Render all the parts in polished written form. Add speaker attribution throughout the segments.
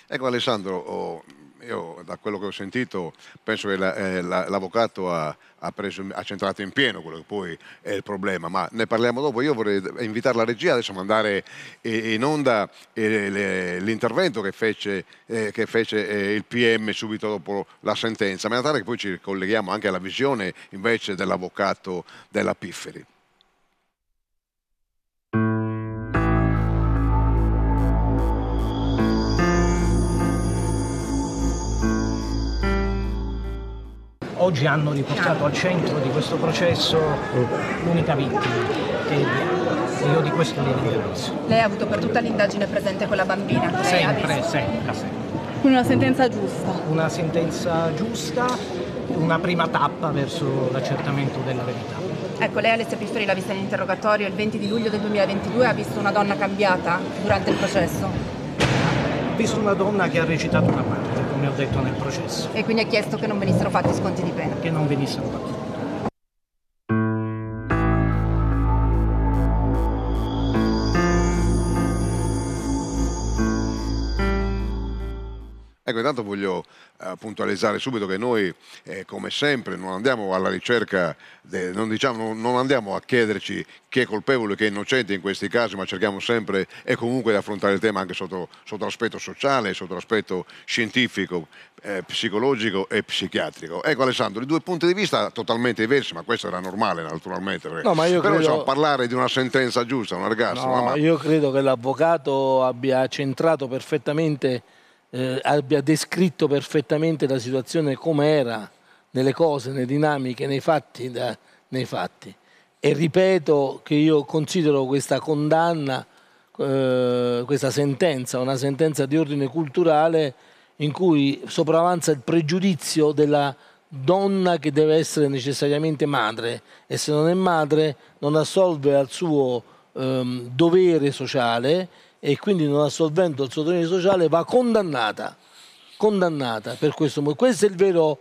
Speaker 1: Ecco Alessandro, io da quello che ho sentito penso che l'avvocato ha centrato in pieno quello che poi è il problema, ma ne parliamo dopo. Io vorrei invitare la regia adesso a mandare in onda l'intervento che fece il PM subito dopo la sentenza, in maniera tale che poi ci colleghiamo anche alla visione invece dell'avvocato della Pifferi.
Speaker 2: Oggi hanno riportato al centro di questo processo l'unica vittima, che è Diana, e io di questo vi ringrazio.
Speaker 3: Lei ha avuto per tutta l'indagine presente quella bambina?
Speaker 2: Sempre.
Speaker 4: Quindi una sentenza giusta?
Speaker 2: Una sentenza giusta, una prima tappa verso l'accertamento della verità.
Speaker 3: Ecco, lei Alessia Pifferi l'ha vista in interrogatorio il 20 di luglio del 2022, ha visto una donna cambiata durante il processo?
Speaker 2: Ho visto una donna che ha recitato una parte, come ho detto nel processo.
Speaker 3: E quindi ha chiesto che non venissero fatti sconti di pena?
Speaker 2: Che non venissero fatti.
Speaker 1: Ecco, intanto voglio puntualizzare subito che noi, come sempre, non andiamo alla ricerca, non andiamo a chiederci chi è colpevole e chi è innocente in questi casi, ma cerchiamo sempre e comunque di affrontare il tema anche sotto l'aspetto sociale, sotto l'aspetto scientifico, psicologico e psichiatrico. Ecco Alessandro, i due punti di vista totalmente diversi, ma questo era normale naturalmente.
Speaker 5: No, ma io
Speaker 1: però
Speaker 5: credo...
Speaker 1: parlare di una sentenza giusta, un ergastolo.
Speaker 5: No, io credo che l'avvocato abbia centrato perfettamente, abbia descritto perfettamente la situazione come era, nelle cose, nelle dinamiche, nei fatti. E ripeto che io considero questa condanna, questa sentenza, una sentenza di ordine culturale in cui sopravanza il pregiudizio della donna che deve essere necessariamente madre, e se non è madre non assolve al suo dovere sociale, e quindi non assolvendo il suo dovere sociale va condannata per questo. Questo è il vero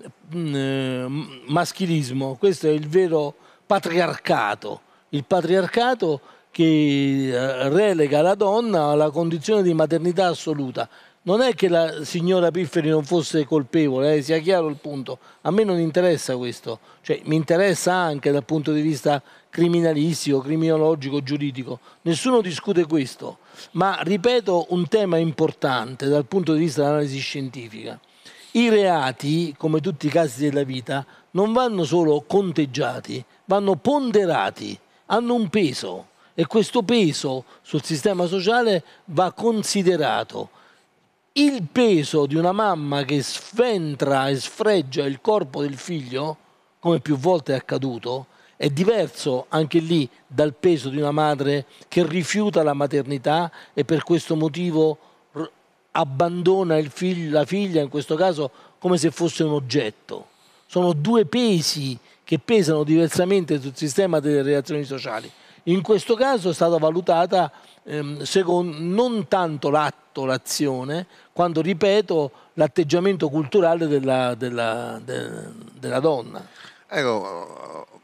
Speaker 5: maschilismo, questo è il vero patriarcato, il patriarcato che relega la donna alla condizione di maternità assoluta. Non è che la signora Pifferi non fosse colpevole, sia chiaro il punto. A me non interessa questo, cioè mi interessa anche dal punto di vista criminalistico, criminologico, giuridico. Nessuno discute questo, ma ripeto un tema importante dal punto di vista dell'analisi scientifica. I reati, come tutti i casi della vita, non vanno solo conteggiati, vanno ponderati, hanno un peso e questo peso sul sistema sociale va considerato. Il peso di una mamma che sventra e sfregia il corpo del figlio, come più volte è accaduto, è diverso anche lì dal peso di una madre che rifiuta la maternità e per questo motivo abbandona la figlia, in questo caso, come se fosse un oggetto. Sono due pesi che pesano diversamente sul sistema delle relazioni sociali. In questo caso è stata valutata secondo non tanto l'atto, l'azione, quanto, ripeto, l'atteggiamento culturale della donna.
Speaker 1: Ecco,